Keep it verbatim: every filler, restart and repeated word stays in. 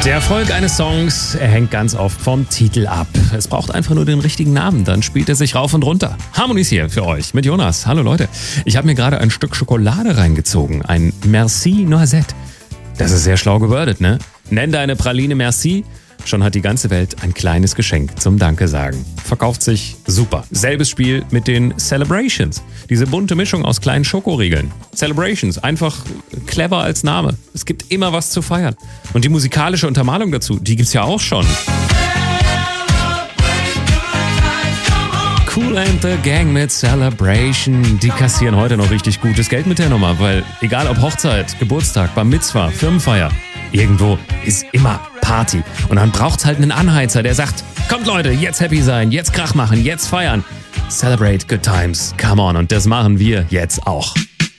Der Erfolg eines Songs er hängt ganz oft vom Titel ab. Es braucht einfach nur den richtigen Namen, dann spielt er sich rauf und runter. Harmonies hier für euch mit Jonas. Hallo Leute. Ich habe mir gerade ein Stück Schokolade reingezogen. Ein Merci Noisette. Das ist sehr schlau gewordet, ne? Nenn deine Praline Merci. Schon hat die ganze Welt ein kleines Geschenk zum Danke sagen. Verkauft sich super. Selbes Spiel mit den Celebrations. Diese bunte Mischung aus kleinen Schokoriegeln. Celebrations, einfach clever als Name. Es gibt immer was zu feiern. Und die musikalische Untermalung dazu, die gibt's ja auch schon. Kool and the Gang mit Celebration. Die kassieren heute noch richtig gutes Geld mit der Nummer, weil egal ob Hochzeit, Geburtstag, Bar Mitzwa, Firmenfeier, irgendwo ist immer Party. Und dann braucht's halt einen Anheizer, der sagt, kommt Leute, jetzt happy sein, jetzt Krach machen, jetzt feiern. Celebrate good times, come on. Und das machen wir jetzt auch.